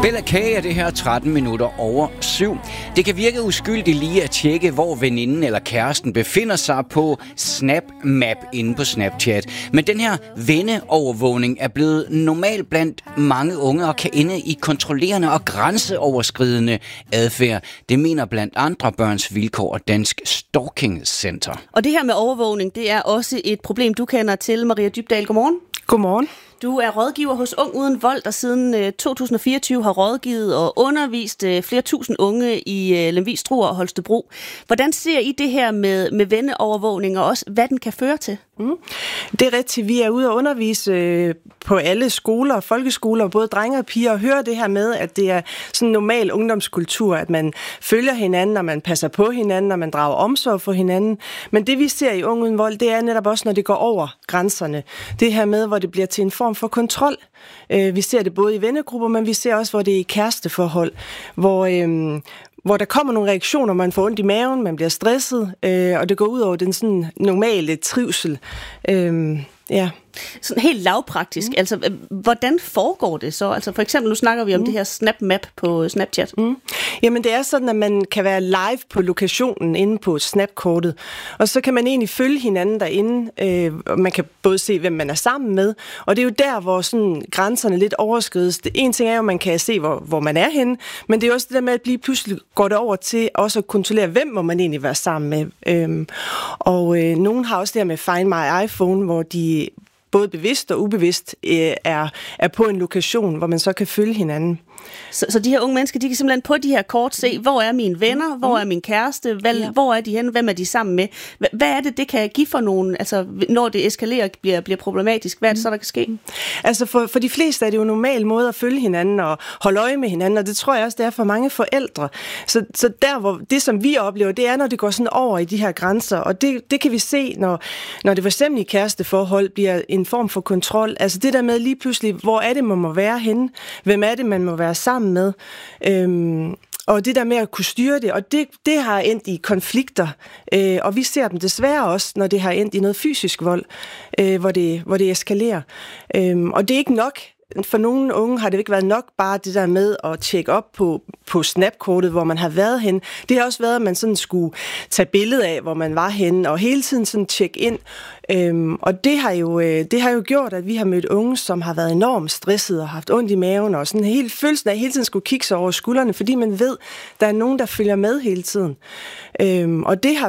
Bella K er det her 13 minutter over 7. Det kan virke uskyldigt lige at tjekke, hvor veninden eller kæresten befinder sig på SnapMap inde på Snapchat. Men den her venneovervågning er blevet normal blandt mange unge og kan ende i kontrollerende og grænseoverskridende adfærd. Det mener blandt andre Børns Vilkår og Dansk Stalking Center. Og det her med overvågning, det er også et problem, du kender til. Maria Dybdahl, godmorgen. Godmorgen. Du er rådgiver hos Ung Uden Vold, der siden 2024 har rådgivet og undervist flere tusind unge i Lemvig, Struer og Holstebro. Hvordan ser I det her med venneovervågning og også, hvad den kan føre til? Det er rigtigt. Vi er ude og undervise på alle skoler, folkeskoler, både drenge og piger, og hører det her med, at det er sådan en normal ungdomskultur, at man følger hinanden, og man passer på hinanden, og man drager omsorg for hinanden. Men det vi ser i Ung Uden Vold, det er netop også, når det går over grænserne. Det her med, hvor det bliver til en form for kontrol. Vi ser det både i vennegrupper, men vi ser også, hvor det er i kæresteforhold, hvor der kommer nogle reaktioner, man får ondt i maven, man bliver stresset, og det går ud over den sådan normale trivsel. Ja. Sådan helt lavpraktisk. Altså, hvordan foregår det så? Altså, for eksempel, nu snakker vi om det her SnapMap på Snapchat. Jamen, det er sådan, at man kan være live på lokationen inde på Snapkortet, og så kan man egentlig følge hinanden derinde, og man kan både se, hvem man er sammen med, og det er jo der, hvor sådan grænserne lidt overskrides. En ting er jo, at man kan se, hvor man er henne, men det er også det der med, at pludselig går det over til også at kontrollere, hvem må man egentlig være sammen med. Nogen har også det her med Find My iPhone, hvor de både bevidst og ubevidst er på en lokation, hvor man så kan følge hinanden. Så de her unge mennesker, de kan simpelthen på de her kort se, hvor er mine venner, hvor er min kæreste, hvor er de henne, hvem er de sammen med? Hvad er det kan give for nogen, altså når det eskalerer bliver problematisk? Hvad er det så, der kan ske? Altså for de fleste er det jo en normal måde at følge hinanden og holde øje med hinanden, og det tror jeg også, det er for mange forældre. Så der, hvor det, som vi oplever, det er, når det går sådan over i de her grænser, og det kan vi se, når det for eksempel i kæresteforhold bliver en form for kontrol. Altså det der med lige pludselig, hvor er det, man må være henne? Hvem er det, man må være sammen med? Og det der med at kunne styre det, og det har endt i konflikter, og vi ser dem desværre også, når det har endt i noget fysisk vold, hvor det eskalerer. Og det er ikke nok. For nogle unge har det ikke været nok bare det der med at tjekke op på Snapkortet, hvor man har været hen. Det har også været, at man sådan skulle tage billede af, hvor man var henne, og hele tiden sådan tjekke ind. Og det har jo gjort, at vi har mødt unge, som har været enormt stressede og haft ondt i maven, og sådan hele følelsen af, at hele tiden skulle kigge sig over skuldrene, fordi man ved, der er nogen, der følger med hele tiden. Og det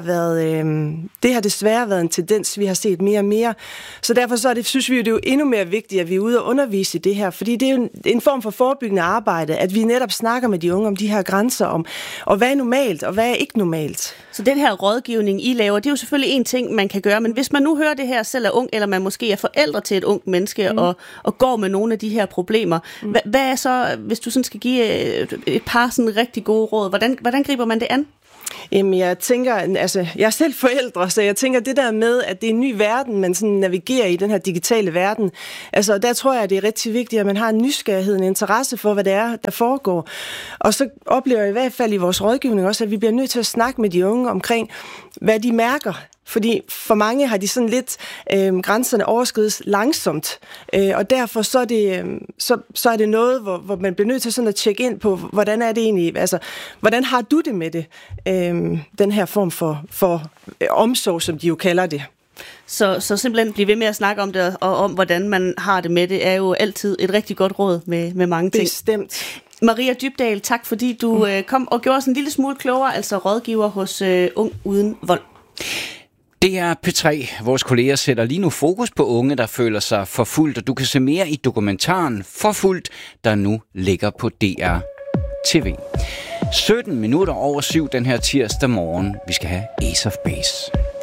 har desværre været en tendens, vi har set mere og mere. Så derfor synes vi, det er jo endnu mere vigtigt, at vi er ude og undervise i det her, fordi det er jo en form for forebyggende arbejde, at vi netop snakker med de unge om de her grænser, og hvad er normalt, og hvad er ikke normalt. Så den her rådgivning, I laver, det er jo selvfølgelig en ting, man kan gøre, men hvis man nu hører det her selv er ung, eller man måske er forældre til et ungt menneske, og går med nogle af de her problemer, hvad er så, hvis du sådan skal give et par sådan rigtig gode råd, hvordan griber man det an? Jamen, jeg tænker, altså, jeg er selv forældre, så jeg tænker det der med, at det er en ny verden, man sådan navigerer i den her digitale verden. Altså, der tror jeg, det er rigtig vigtigt, at man har en nysgerrighed, en interesse for, hvad det er, der foregår. Og så oplever jeg i hvert fald i vores rådgivning også, at vi bliver nødt til at snakke med de unge omkring, hvad de mærker. Fordi for mange har de sådan lidt grænserne overskrides langsomt, og derfor så er det noget, hvor man bliver nødt til sådan at tjekke ind på, hvordan er det egentlig, altså hvordan har du det med det, den her form for omsorg, som de jo kalder det. Så simpelthen blive ved med at snakke om det, og om hvordan man har det med det, er jo altid et rigtig godt råd med mange ting. Bestemt. Maria Dybdahl, tak fordi du kom og gjorde os en lille smule klogere, altså rådgiver hos Ung Uden Vold. Det er P3. Vores kolleger sætter lige nu fokus på unge, der føler sig forfulgt, og du kan se mere i dokumentaren Forfulgt, der nu ligger på DR TV. 17 minutter over 7 den her tirsdag morgen. Vi skal have Ace of Base.